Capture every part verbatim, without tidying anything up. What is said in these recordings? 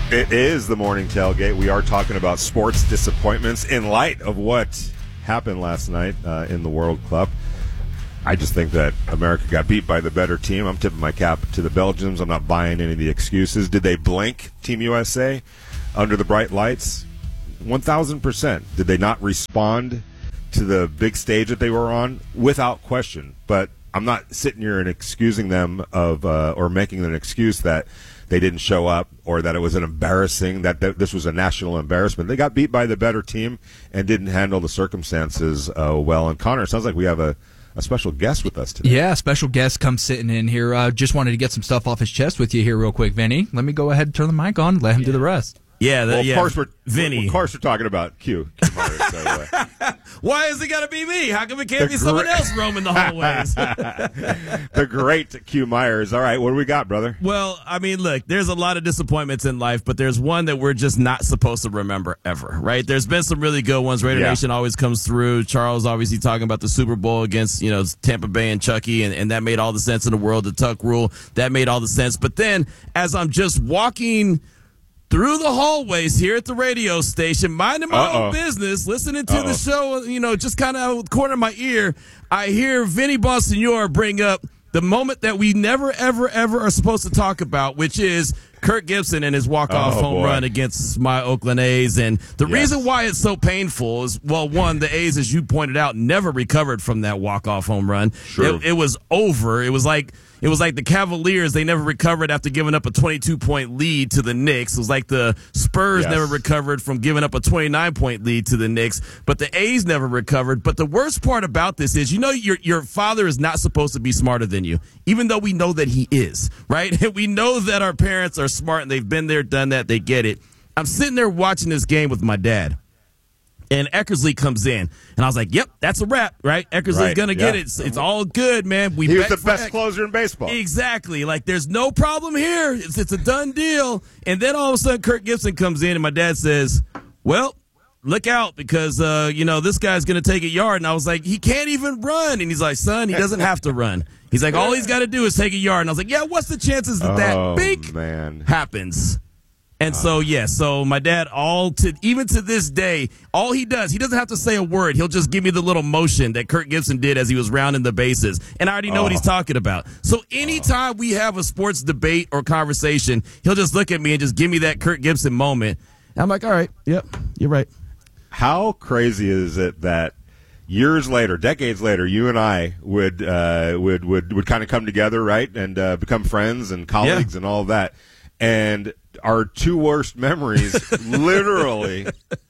It is the morning tailgate. We are talking about sports disappointments in light of what happened last night uh, in the World Cup. I just think that America got beat by the better team. I'm tipping my cap to the Belgians. I'm not buying any of the excuses. Did they blink, Team U S A, under the bright lights? one thousand percent. Did they not respond to the big stage that they were on? Without question. But I'm not sitting here and excusing them of uh, or making an excuse that they didn't show up or that it was an embarrassing, that, that this was a national embarrassment. They got beat by the better team and didn't handle the circumstances uh, well. And Connor, it sounds like we have a, a special guest with us today. Yeah, special guest comes sitting in here. Uh, just wanted to get some stuff off his chest with you here real quick, Vinny. Let me go ahead and turn the mic on, let him yeah. do the rest. Yeah, the, well, of yeah. course we're Vinny. Of course we're talking about Q. Q Myers, by the way. Why is it got to be me? How come it can't The be someone gre- else roaming the hallways? The great Q Myers. All right, what do we got, brother? Well, I mean, look, there's a lot of disappointments in life, but there's one that we're just not supposed to remember ever, right? There's been some really good ones. Raider Yeah. Nation always comes through. Charles obviously talking about the Super Bowl against, you know, Tampa Bay and Chucky, and, and that made all the sense in the world. The Tuck rule, that made all the sense. But then, as I'm just walking through the hallways here at the radio station, minding my Uh-oh. own business, listening to Uh-oh. the show, you know, just kind of out the corner of my ear, I hear Vinny Bonsignore bring up the moment that we never, ever, ever are supposed to talk about, which is Kirk Gibson and his walk-off Oh, home boy. run against my Oakland A's. And the Yes. reason why it's so painful is, well, one, the A's, as you pointed out, never recovered from that walk-off home run. True. It, it was over. It was like It was like the Cavaliers, they never recovered after giving up a twenty-two point lead to the Knicks. It was like the Spurs Yes. never recovered from giving up a twenty-nine point lead to the Knicks. But the A's never recovered. But the worst part about this is, you know, your your father is not supposed to be smarter than you, even though we know that he is, right? We know that our parents are smart and they've been there, done that, they get it. I'm sitting there watching this game with my dad. And Eckersley comes in, and I was like, "Yep, that's a wrap, right? Eckersley's Right, gonna get yeah. it. It's, it's all good, man. We He was bet the for best Eck- closer in baseball. Exactly. Like, there's no problem here. It's, it's a done deal." And then all of a sudden, Kirk Gibson comes in, and my dad says, "Well, look out, because uh, you know, this guy's gonna take a yard." And I was like, "He can't even run." And he's like, "Son, he doesn't have to run." He's like, "All he's got to do is take a yard." And I was like, "Yeah, what's the chances that Oh, that big man. happens?" And so, yeah, so my dad, all to even to this day, all he does, he doesn't have to say a word. He'll just give me the little motion that Kirk Gibson did as he was rounding the bases. And I already know Oh. what he's talking about. So anytime we have a sports debate or conversation, he'll just look at me and just give me that Kirk Gibson moment. And I'm like, all right, yep, you're right. How crazy is it that years later, decades later, you and I would uh, would would would kind of come together, right, and uh, become friends and colleagues Yeah. and all of that, and our two worst memories literally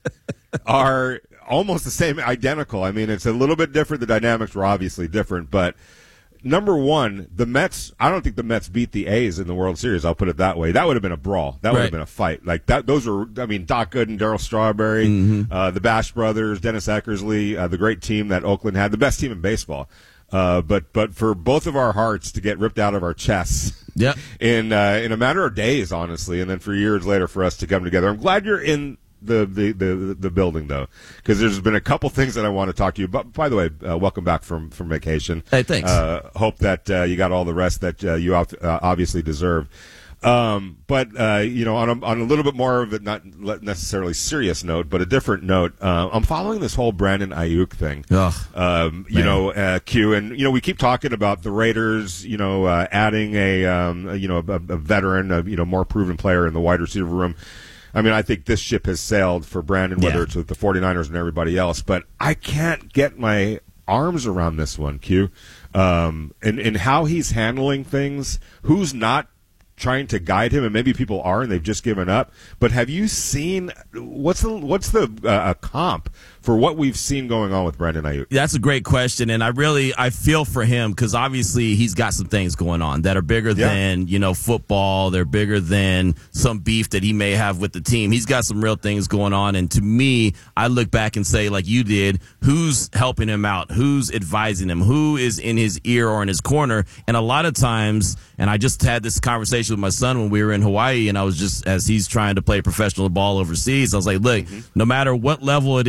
are almost the same, identical. I mean, it's a little bit different. The dynamics were obviously different, but number one, the Mets, I don't think the Mets beat the A's in the World Series. I'll put it that way. That would have been a brawl. That would Right. have been a fight. Like that. Those were, I mean, Doc Gooden, Darryl Strawberry, Mm-hmm. uh, the Bash brothers, Dennis Eckersley, uh, the great team that Oakland had, the best team in baseball. Uh, but but for both of our hearts to get ripped out of our chests Yep. in uh, in a matter of days, honestly, and then for years later for us to come together. I'm glad you're in the the, the, the building, though, because there's been a couple things that I want to talk to you about. By the way, uh, welcome back from, from vacation. Hey, thanks. Uh, hope that uh, you got all the rest that uh, you uh, obviously deserve. Um, but, uh, you know, on a, on a little bit more of a not necessarily serious note, but a different note, uh, I'm following this whole Brandon Ayuk thing. Ugh, Um, you man. know, uh, Q, and, you know, we keep talking about the Raiders, you know, uh, adding a, um, a, you know, a, a veteran, a, you know, more proven player in the wide receiver room. I mean, I think this ship has sailed for Brandon, whether Yeah. it's with the 49ers and everybody else, but I can't get my arms around this one, Q, um, and, and how he's handling things, who's not trying to guide him, and maybe people are, and they've just given up. But have you seen what's the what's the uh, comp for what we've seen going on with Brandon Ayuk? That's a great question, and I really I feel for him because obviously he's got some things going on that are bigger Yeah. than, you know, football. They're bigger than some beef that he may have with the team. He's got some real things going on, and to me, I look back and say, like you did, who's helping him out? Who's advising him? Who is in his ear or in his corner? And a lot of times, and I just had this conversation with my son when we were in Hawaii, and I was just, as he's trying to play professional ball overseas, I was like, look, mm-hmm. no matter what level it is that you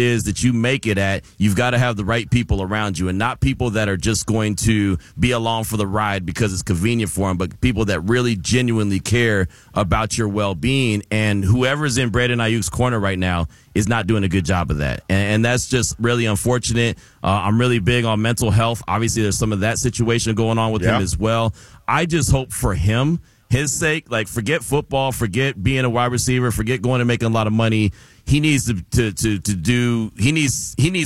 you make it at, you've got to have the right people around you, and not people that are just going to be along for the ride because it's convenient for them, but people that really genuinely care about your well-being. And whoever's in Brandon Ayuk's corner right now is not doing a good job of that. And, and that's just really unfortunate. Uh, I'm really big on mental health. Obviously, there's some of that situation going on with yeah. him as well. I just hope for him, his sake, like, forget football, forget being a wide receiver, forget going and making a lot of money. He needs to, to, to, to do, he needs, he needs